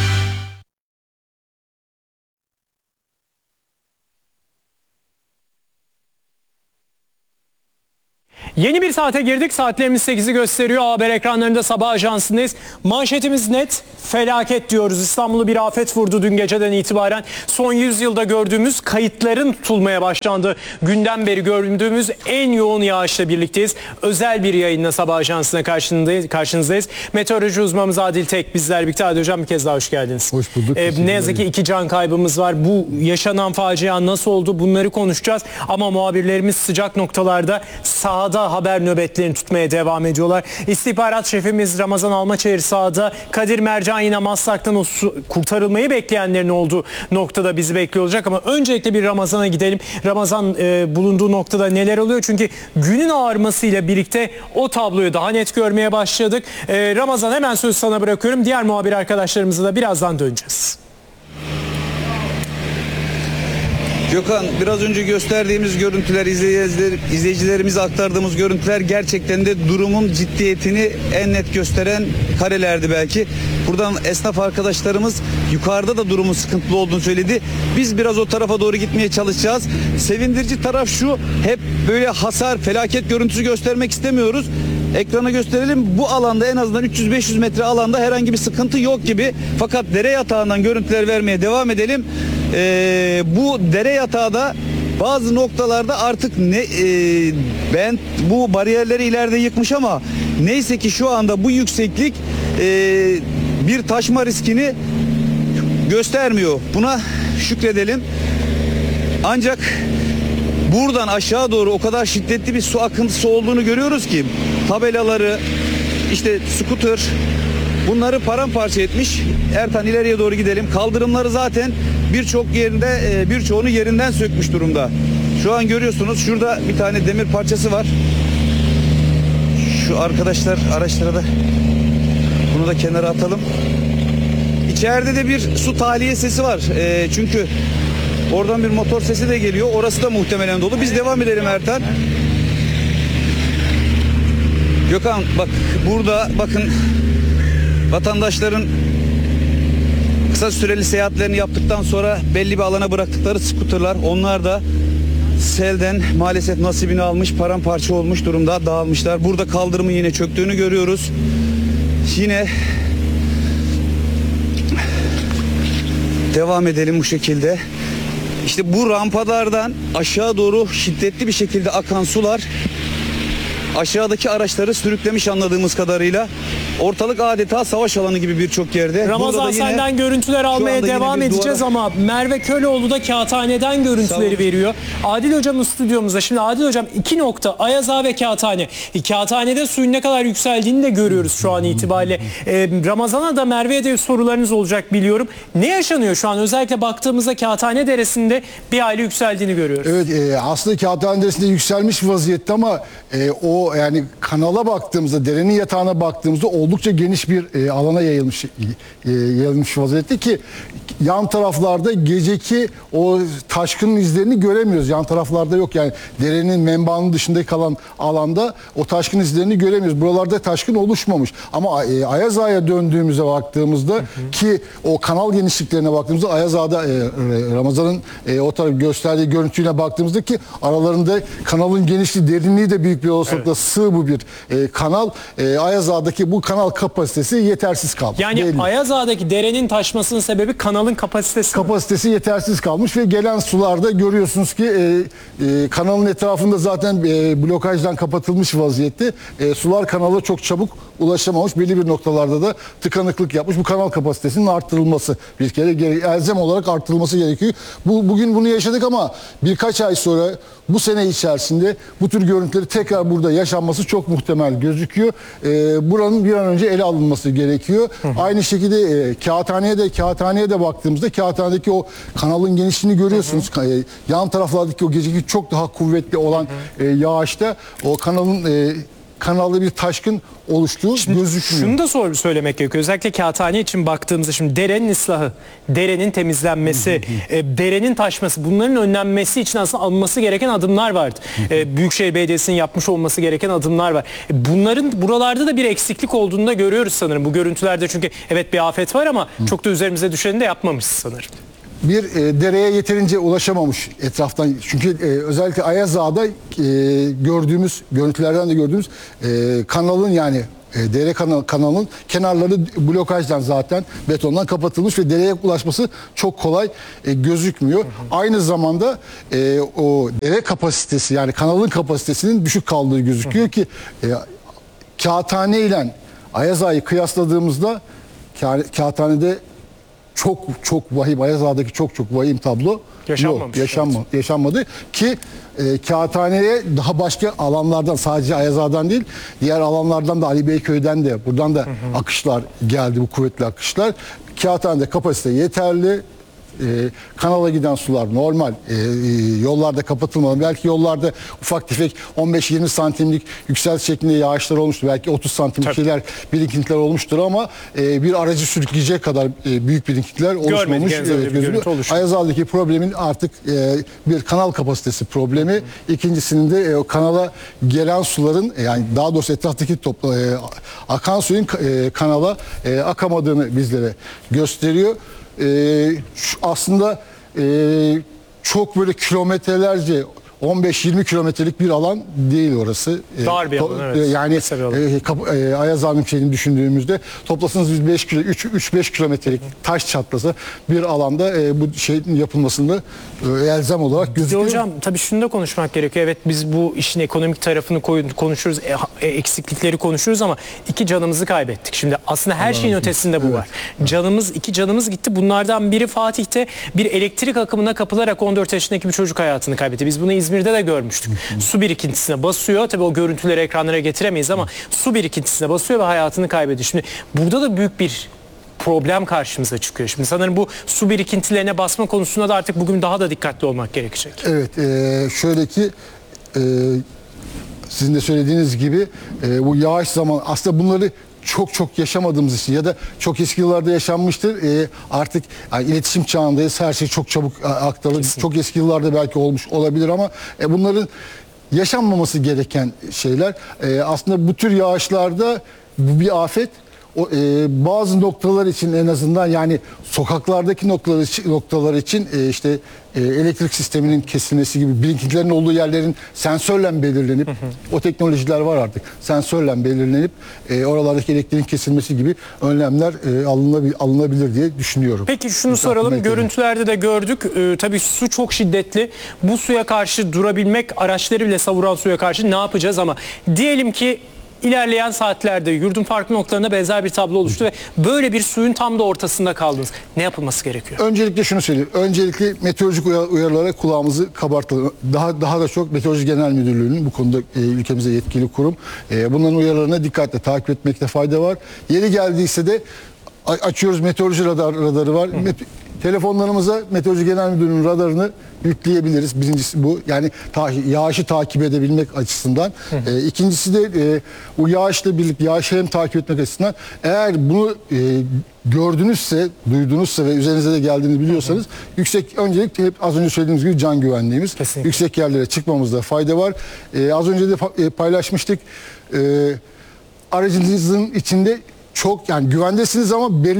Yeni bir saate girdik. Saatlerimiz 8'i gösteriyor. Haber ekranlarında sabah ajansındayız. Manşetimiz net. Felaket diyoruz. İstanbul'u bir afet vurdu dün geceden itibaren. Son 100 yılda gördüğümüz kayıtların tutulmaya başlandığı günden beri gördüğümüz en yoğun yağışla birlikteyiz. Özel bir yayınla sabah ajansına karşınızdayız. Meteoroloji uzmanımız Adil Tek bizler birlikte. Adil Hocam bir kez daha hoş geldiniz. Hoş bulduk. Ne yazık ki 2 can kaybımız var. Bu yaşanan facia nasıl oldu bunları konuşacağız. Ama muhabirlerimiz sıcak noktalarda sahada haber nöbetlerini tutmaya devam ediyorlar. İstihbarat şefimiz Ramazan Almaçayır sahada. Kadir Mercan yine Maslak'tan o kurtarılmayı bekleyenlerin olduğu noktada bizi bekliyor olacak. Ama öncelikle bir Ramazan'a gidelim. Ramazan bulunduğu noktada neler oluyor? Çünkü günün ağarmasıyla birlikte o tabloyu daha net görmeye başladık. Ramazan hemen sözü sana bırakıyorum. Diğer muhabir arkadaşlarımıza da birazdan döneceğiz. Gökhan, biraz önce gösterdiğimiz görüntüler, izleyicilerimize aktardığımız görüntüler gerçekten de durumun ciddiyetini en net gösteren karelerdi belki. Buradan esnaf arkadaşlarımız yukarıda da durumun sıkıntılı olduğunu söyledi. Biz biraz o tarafa doğru gitmeye çalışacağız. Sevindirici taraf şu, hep böyle hasar, felaket görüntüsü göstermek istemiyoruz. Ekrana gösterelim. Bu alanda en azından 300-500 metre alanda herhangi bir sıkıntı yok gibi. Fakat dere yatağından görüntüler vermeye devam edelim. Bu dere yatağı da bazı noktalarda artık bu bariyerleri ileride yıkmış ama neyse ki şu anda bu yükseklik bir taşma riskini göstermiyor. Buna şükredelim. Ancak buradan aşağı doğru o kadar şiddetli bir su akıntısı olduğunu görüyoruz ki tabelaları, işte skuter, bunları paramparça etmiş. Ertan ileriye doğru gidelim. Kaldırımları zaten birçoğunu yerinden sökmüş durumda. Şu an görüyorsunuz şurada bir tane demir parçası var. Şu arkadaşlar araçlara da bunu da kenara atalım. İçeride de bir su tahliye sesi var. Çünkü oradan bir motor sesi de geliyor. Orası da muhtemelen dolu. Biz devam edelim Ertan. Gökhan bak burada bakın vatandaşların kısa süreli seyahatlerini yaptıktan sonra belli bir alana bıraktıkları skuterlar, onlar da selden maalesef nasibini almış, paramparça olmuş durumda, dağılmışlar. Burada kaldırımın yine çöktüğünü görüyoruz. Yine devam edelim bu şekilde. İşte bu rampalardan aşağı doğru şiddetli bir şekilde akan sular aşağıdaki araçları sürüklemiş anladığımız kadarıyla. Ortalık adeta savaş alanı gibi birçok yerde. Ramazan senden görüntüler almaya devam edeceğiz ama Merve Köleoğlu da Kağıthane'den görüntüleri veriyor. Adil Hocam'ın stüdyomuzda. Şimdi Adil Hocam 2 nokta Ayaz Ağa ve Kağıthane. Kağıthane'de suyun ne kadar yükseldiğini de görüyoruz şu an itibariyle. Ramazan'a da Merve'ye de sorularınız olacak biliyorum. Ne yaşanıyor şu an? Özellikle baktığımızda Kağıthane Deresi'nde bir aile yükseldiğini görüyoruz. Evet, aslında Kağıthane Deresi'nde yükselmiş vaziyette ama o yani kanala baktığımızda, derenin yatağına baktığımızda oldukça geniş bir alana yayılmış vaziyette ki yan taraflarda geceki o taşkının izlerini göremiyoruz. Yan taraflarda yok yani derenin menbaının dışında kalan alanda o taşkın izlerini göremiyoruz. Buralarda taşkın oluşmamış. Ama Ayaz Ağa'ya döndüğümüzde baktığımızda ki o kanal genişliklerine baktığımızda Ayaz Ağa'da Ramazan'ın o taraf gösterdiği görüntüyle baktığımızda ki aralarında kanalın genişliği, derinliği de büyük bir olasılıkla sığ bu bir kanal. Ayaz Ağa'daki bu kanal kapasitesi yetersiz kaldı. Yani belli. Ayaz Ağa'daki derenin taşmasının sebebi kanalın kanalın kapasitesi yetersiz kalmış ve gelen sularda görüyorsunuz ki kanalın etrafında zaten blokajdan kapatılmış vaziyette. Sular kanala çok çabuk ulaşamamış. Belli bir noktalarda da tıkanıklık yapmış. Bu kanal kapasitesinin arttırılması bir kere elzem olarak arttırılması gerekiyor. Bugün bunu yaşadık ama birkaç ay sonra bu sene içerisinde bu tür görüntüleri tekrar burada yaşanması çok muhtemel gözüküyor. Buranın bir an önce ele alınması gerekiyor. Aynı şekilde kağıthaneye de baktığımızda kağıthanedeki o kanalın genişliğini görüyorsunuz. Yan taraflardaki o geceki çok daha kuvvetli olan yağışta o kanalda bir taşkın oluştuğu gözükmüyor. Şunu da söylemek gerekiyor. Özellikle kağıthane için baktığımızda şimdi derenin ıslahı, derenin temizlenmesi, derenin taşması, bunların önlenmesi için aslında alınması gereken adımlar vardı. Büyükşehir Belediyesi'nin yapmış olması gereken adımlar var. Bunların buralarda da bir eksiklik olduğunu da görüyoruz sanırım bu görüntülerde. Çünkü evet bir afet var ama çok da üzerimize düşeni de yapmamışız sanırım. Bir dereye yeterince ulaşamamış etraftan. Çünkü özellikle Ayaz Ağa'da görüntülerden de gördüğümüz kanalın yani dere kanalın kenarları blokajdan zaten betondan kapatılmış ve dereye ulaşması çok kolay gözükmüyor. Aynı zamanda o dere kapasitesi yani kanalın kapasitesinin düşük kaldığı gözüküyor ki Kağıthane ile Ayaz Ağa'yı kıyasladığımızda Kağıthane'de çok vahim, Ayaz Ağa'daki çok vahim tablo yaşanmadı ki Kağıthane'ye daha başka alanlardan sadece Ayaz Ağa'dan değil diğer alanlardan da Ali Beyköy'den de buradan da akışlar geldi, bu kuvvetli akışlar. Kağıthane'de kapasite yeterli. Kanala giden sular normal yollarda kapatılmalı. Belki yollarda ufak tefek 15-20 santimlik yükselti şeklinde yağışlar olmuştur. Belki 30 santimlik şeyler, birikintiler olmuştur ama bir aracı sürükleyecek kadar büyük birikintiler oluşmamış. Ayaz Ağa'daki problemin artık bir kanal kapasitesi problemi. İkincisinin de kanala gelen suların yani daha doğrusu etraftaki akan suyun kanala akamadığını bizlere gösteriyor. Aslında çok böyle kilometrelerce 15-20 kilometrelik bir alan değil orası. Dar bir alan, evet. Yani Ayaz Ağa'nın şeyini düşündüğümüzde toplasanız 3-5 kilometrelik taş çatlasa bir alanda bu şeyin yapılmasında elzem olarak gözüküyor. Hocam tabii şunu da konuşmak gerekiyor. Evet biz bu işin ekonomik tarafını konuşuruz, eksiklikleri konuşuruz ama 2 canımızı kaybettik. Şimdi aslında her şeyin ötesinde bu var. 2 canımız gitti. Bunlardan biri Fatih'te bir elektrik akımına kapılarak 14 yaşındaki bir çocuk hayatını kaybetti. Biz bunu İzmir'de de görmüştük. Su birikintisine basıyor. Tabii o görüntüleri ekranlara getiremeyiz ama su birikintisine basıyor ve hayatını kaybediyor. Şimdi burada da büyük bir problem karşımıza çıkıyor. Şimdi sanırım bu su birikintilerine basma konusunda da artık bugün daha da dikkatli olmak gerekecek. Evet. Şöyle ki sizin de söylediğiniz gibi bu yağış zamanı aslında bunları çok yaşamadığımız için ya da çok eski yıllarda yaşanmıştır. Artık yani iletişim çağındayız. Her şey çok çabuk aktarılır. Çok eski yıllarda belki olmuş olabilir ama bunların yaşanmaması gereken şeyler. Aslında bu tür yağışlarda bu bir afet. Bazı noktalar için en azından yani sokaklardaki noktalar için işte elektrik sisteminin kesilmesi gibi birikintilerin olduğu yerlerin sensörle belirlenip o teknolojiler var artık. Sensörle belirlenip oralardaki elektriğin kesilmesi gibi önlemler alınabilir diye düşünüyorum. Peki şunu soralım. Görüntülerde de gördük. Tabii su çok şiddetli. Bu suya karşı durabilmek, araçları bile savuran suya karşı ne yapacağız ama diyelim ki İlerleyen saatlerde yurdun farklı noktalarında benzer bir tablo oluştu ve böyle bir suyun tam da ortasında kaldınız. Ne yapılması gerekiyor? Öncelikle şunu söyleyeyim. Öncelikle meteorolojik uyarılara kulağımızı kabartalım. Daha da çok Meteoroloji Genel Müdürlüğü'nün bu konuda ülkemize yetkili kurum. Bunların uyarılarına dikkatle takip etmekte fayda var. Yeri geldiyse de açıyoruz, meteoroloji radarı var. Telefonlarımıza Meteoroloji Genel Müdürlüğü'nün radarını yükleyebiliriz. Birincisi bu. Yani yağışı takip edebilmek açısından. İkincisi de o yağışla birlikte yağışı hem takip etmek açısından eğer bunu gördünüzse, duydunuzsa ve üzerinize de geldiğini biliyorsanız öncelikle hep az önce söylediğimiz gibi can güvenliğimiz. Kesinlikle. Yüksek yerlere çıkmamızda fayda var. Az önce de paylaşmıştık. Aracınızın içinde çok yani güvendesiniz ama belli bir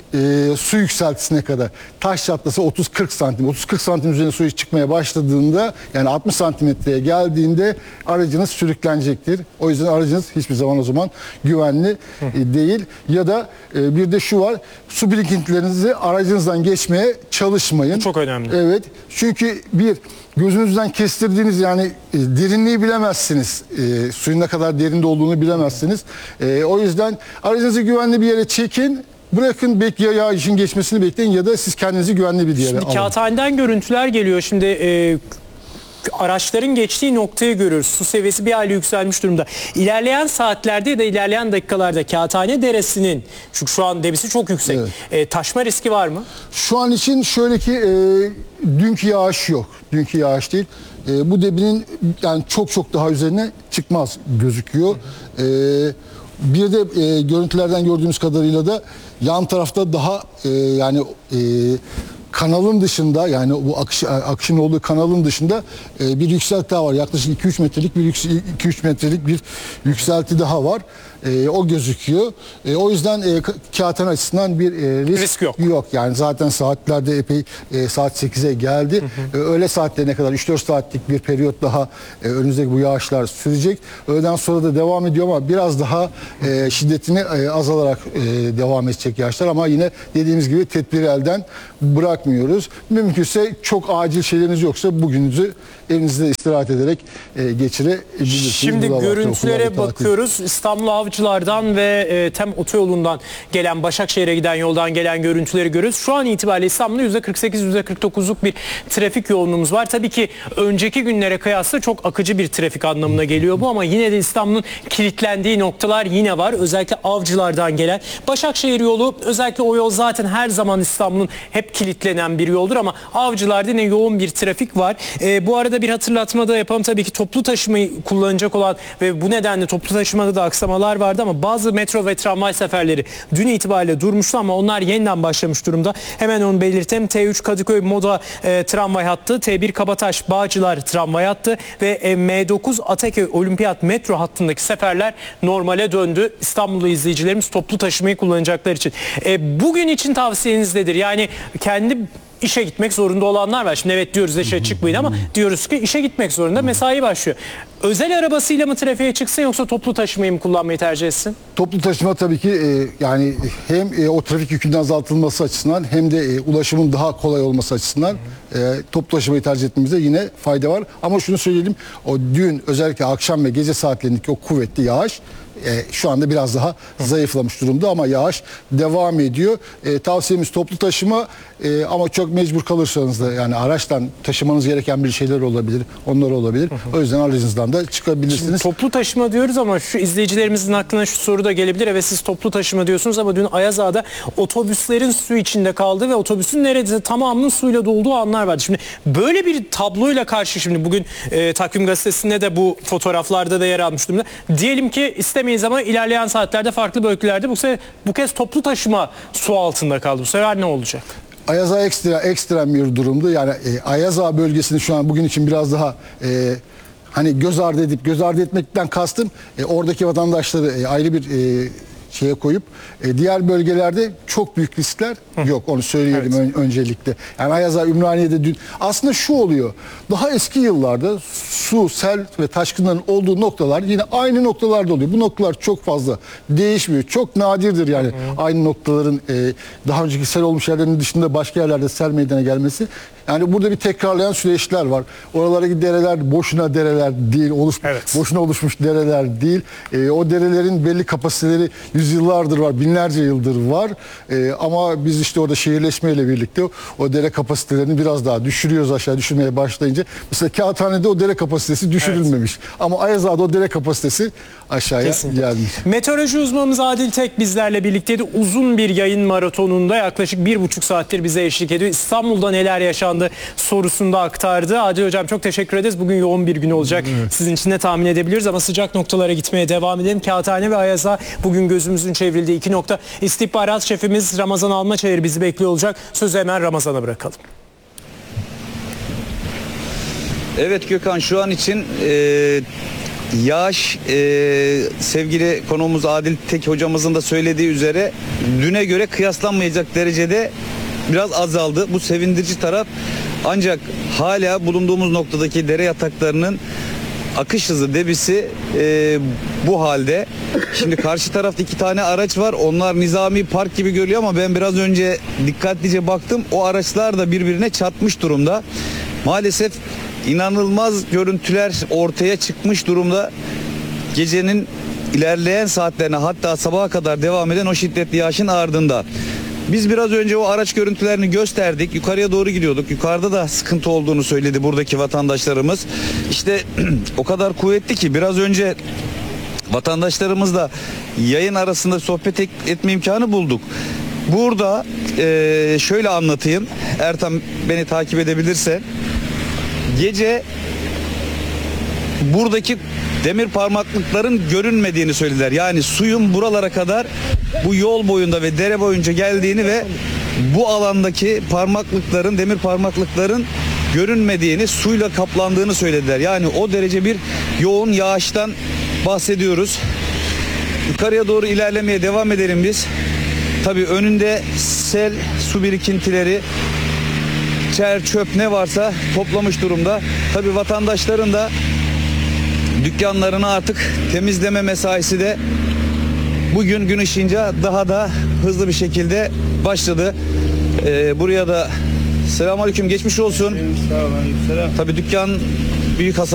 su yükseltisine kadar. Taş çatlasa 30-40 santim. 30-40 santim üzerine su çıkmaya başladığında, yani 60 santimetreye geldiğinde aracınız sürüklenecektir. O yüzden aracınız hiçbir zaman o zaman güvenli değil. Ya da bir de şu var, su birikintilerinizi aracınızdan geçmeye çalışmayın. Çok önemli. Evet. Çünkü bir, gözünüzden kestirdiğiniz, yani derinliği bilemezsiniz. Suyun ne kadar derinde olduğunu bilemezsiniz. O yüzden aracınızı güvenli bir yere çekin. Bırakın, ya yağışın geçmesini bekleyin ya da siz kendinizi güvenli bir yere alın. Kağıthane'den görüntüler geliyor. Şimdi araçların geçtiği noktayı görüyoruz. Su seviyesi bir hayli yükselmiş durumda. İlerleyen saatlerde ya da ilerleyen dakikalarda Kağıthane Deresi'nin, çünkü şu an debisi çok yüksek, taşma riski var mı? Şu an için şöyle ki dünkü yağış yok. Dünkü yağış değil. Bu debinin yani çok daha üzerine çıkmaz gözüküyor. Bir de görüntülerden gördüğümüz kadarıyla da yan tarafta daha kanalın dışında, yani bu akışın olduğu kanalın dışında bir yükselti daha var. Yaklaşık 2-3 metrelik bir yükselti daha var. O gözüküyor. O yüzden Kağıthane açısından bir risk yok. Yani zaten saatlerde epey, saat 8'e geldi. Öğle saatlerine kadar 3-4 saatlik bir periyot daha önümüzdeki bu yağışlar sürecek. Öğleden sonra da devam ediyor ama biraz daha şiddetini azalarak devam edecek yağışlar. Ama yine dediğimiz gibi tedbiri elden bırakmıyoruz. Mümkünse çok acil şeyleriniz yoksa bugününüzü evinizde istirahat ederek geçirebilirsiniz. Şimdi görüntülere bakıyoruz. İstanbul Avcılar'dan ve TEM otoyolundan gelen, Başakşehir'e giden yoldan gelen görüntüleri görüyoruz. Şu an itibariyle İstanbul'da %48-%49'luk bir trafik yoğunluğumuz var. Tabii ki önceki günlere kıyasla çok akıcı bir trafik anlamına geliyor bu, ama yine de İstanbul'un kilitlendiği noktalar yine var. Özellikle Avcılar'dan gelen Başakşehir yolu, özellikle o yol zaten her zaman İstanbul'un hep kilitlenen bir yoldur, ama Avcılar'da yine yoğun bir trafik var. Bu arada bir hatırlatma da yapalım. Tabii ki toplu taşımayı kullanacak olan ve bu nedenle toplu taşımada da aksamalar vardı, ama bazı metro ve tramvay seferleri dün itibariyle durmuştu, ama onlar yeniden başlamış durumda. Hemen onu belirtelim. T3 Kadıköy Moda tramvay hattı, T1 Kabataş Bağcılar tramvay hattı ve M9 Ataköy Olimpiyat metro hattındaki seferler normale döndü. İstanbul'da izleyicilerimiz toplu taşımayı kullanacaklar için. Bugün için tavsiyeniz nedir? Yani kendi işe gitmek zorunda olanlar var. Şimdi evet diyoruz işe çıkmayın, ama diyoruz ki işe gitmek zorunda, mesai başlıyor. Özel arabasıyla mı trafiğe çıksın, yoksa toplu taşımayı mı kullanmayı tercih etsin? Toplu taşıma tabii ki yani hem o trafik yükünün azaltılması açısından hem de ulaşımın daha kolay olması açısından toplu taşımayı tercih etmemizde yine fayda var. Ama şunu söyleyelim, o dün özellikle akşam ve gece saatlerindeki o kuvvetli yağış şu anda biraz daha zayıflamış durumda, ama yağış devam ediyor. Tavsiyemiz toplu taşıma, ama çok mecbur kalırsanız da yani araçtan taşımanız gereken bir şeyler olabilir, onlar olabilir. O yüzden aracınızdan da çıkabilirsiniz. Şimdi toplu taşıma diyoruz, ama şu izleyicilerimizin aklına şu soru da gelebilir. Evet, siz toplu taşıma diyorsunuz, ama dün Ayaz Ağa'da otobüslerin su içinde kaldığı ve otobüsün neredeyse tamamının suyla dolduğu anlar vardı. Şimdi böyle bir tabloyla karşı, şimdi bugün Takvim Gazetesi'nde de bu fotoğraflarda da yer almış durumda. Diyelim ki istemeyiz ama ilerleyen saatlerde farklı bölgelerde bu kez toplu taşıma su altında kaldı. Bu sefer ne olacak? Ayaz Ağa ekstrem bir durumdu. Yani Ayaz Ağa bölgesini şu an bugün için biraz daha hani göz ardı etmekten kastım oradaki vatandaşları ayrı bir şeye koyup diğer bölgelerde çok büyük riskler yok, onu söyleyelim öncelikle. Yani Ayaz Ağa, Ümraniye'de dün aslında şu oluyor. Daha eski yıllarda su, sel ve taşkınların olduğu noktalar yine aynı noktalarda oluyor. Bu noktalar çok fazla değişmiyor. Çok nadirdir yani aynı noktaların daha önceki sel olmuş yerlerin dışında başka yerlerde sel meydana gelmesi. Yani burada bir tekrarlayan süreçler var. Oralardaki dereler boşuna dereler değil, boşuna oluşmuş dereler değil. O derelerin belli kapasiteleri yüzyıllardır var, binlerce yıldır var. Ama biz işte orada şehirleşmeyle birlikte o dere kapasitelerini biraz daha düşürüyoruz, aşağı düşürmeye başlayınca. Mesela Kağıthane'de o dere kapasitesi düşürülmemiş. Ama Ayaz Ağa'da o dere kapasitesi aşağıya gelmiş. Meteoroloji uzmanımız Adil Tek bizlerle birlikteydi. Uzun bir yayın maratonunda yaklaşık 1,5 saattir bize eşlik ediyor. İstanbul'da neler yaşandı sorusunda aktardı. Adil Hocam çok teşekkür ederiz. Bugün yoğun bir gün olacak. Sizin için de tahmin edebiliriz, ama sıcak noktalara gitmeye devam edelim. Kağıthane ve Ayaz Ağa bugün gözümüzün çevrildiği 2 nokta. İstihbarat şefimiz Ramazan Almaçayır bizi bekliyor olacak. Sözü hemen Ramazan'a bırakalım. Evet Gökhan, şu an için yağış sevgili konuğumuz Adil Tek hocamızın da söylediği üzere düne göre kıyaslanmayacak derecede biraz azaldı. Bu sevindirici taraf, ancak hala bulunduğumuz noktadaki dere yataklarının akış hızı, debisi bu halde. Şimdi karşı tarafta 2 tane araç var. Onlar nizami park gibi görülüyor ama ben biraz önce dikkatlice baktım. O araçlar da birbirine çarpmış durumda. Maalesef inanılmaz görüntüler ortaya çıkmış durumda. Gecenin ilerleyen saatlerine, hatta sabaha kadar devam eden o şiddetli yağışın ardında. Biz biraz önce o araç görüntülerini gösterdik. Yukarıya doğru gidiyorduk. Yukarıda da sıkıntı olduğunu söyledi buradaki vatandaşlarımız. İşte o kadar kuvvetli ki biraz önce vatandaşlarımızla yayın arasında sohbet etme imkanı bulduk. Burada şöyle anlatayım. Ertan beni takip edebilirse. Gece buradaki demir parmaklıkların görünmediğini söylediler. Yani suyun buralara kadar bu yol boyunda ve dere boyunca geldiğini ve bu alandaki parmaklıkların, demir parmaklıkların görünmediğini, suyla kaplandığını söylediler. Yani o derece bir yoğun yağıştan bahsediyoruz. Yukarıya doğru ilerlemeye devam edelim biz. Tabii önünde sel, su birikintileri, çer, çöp ne varsa toplamış durumda. Tabii vatandaşların da dükkanlarını artık temizleme mesaisi de bugün gün ışığınca daha da hızlı bir şekilde başladı. Buraya da selamünaleyküm, geçmiş olsun. Tabii dükkan büyük hasar